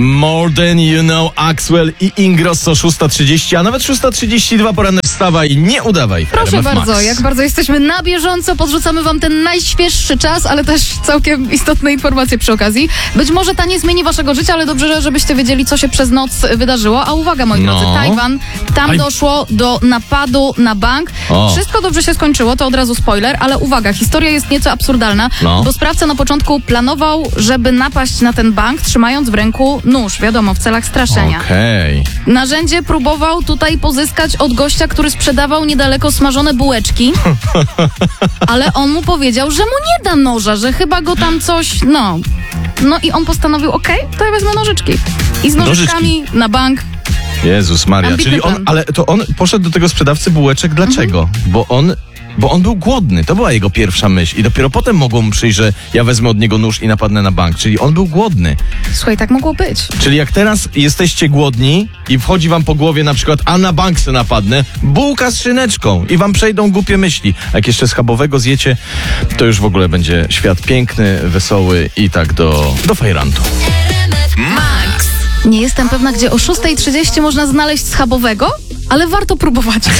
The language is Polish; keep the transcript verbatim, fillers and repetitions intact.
More Than You Know, Axwell i Ingrosso, szósta trzydzieści, a nawet szósta trzydzieści dwa, poranne wstawaj, nie udawaj. Proszę bardzo, jak bardzo jesteśmy na bieżąco, podrzucamy wam ten najświeższy czas, ale też całkiem istotne informacje przy okazji. Być może ta nie zmieni waszego życia, ale dobrze, żebyście wiedzieli, co się przez noc wydarzyło. A uwaga, moi No. drodzy, Tajwan, tam Aj. doszło do napadu na bank. O. Wszystko dobrze się skończyło, to od razu spoiler, ale uwaga, historia jest nieco absurdalna, No. bo sprawca na początku planował, żeby napaść na ten bank, trzymając w ręku nóż, wiadomo, w celach straszenia. Okej. Narzędzie próbował tutaj pozyskać od gościa, który sprzedawał niedaleko smażone bułeczki, ale on mu powiedział, że mu nie da noża, że chyba go tam coś, no. No i on postanowił, okej, to ja wezmę nożyczki. I z nożyczkami na bank. Jezus Maria, Ambitny czyli on, plan. ale to on poszedł do tego sprzedawcy bułeczek, dlaczego? Bo on, bo on był głodny, to była jego pierwsza myśl i dopiero potem mogło mu przyjść, że ja wezmę od niego nóż i napadnę na bank, czyli on był głodny. Słuchaj, tak mogło być. Czyli jak teraz jesteście głodni i wchodzi wam po głowie na przykład, a na bank se napadnę, bułka z szyneczką i wam przejdą głupie myśli. A jak jeszcze schabowego zjecie, to już w ogóle będzie świat piękny, wesoły i tak do, do fajrantu. Nie jestem pewna, gdzie o szósta trzydzieści można znaleźć schabowego, ale warto próbować.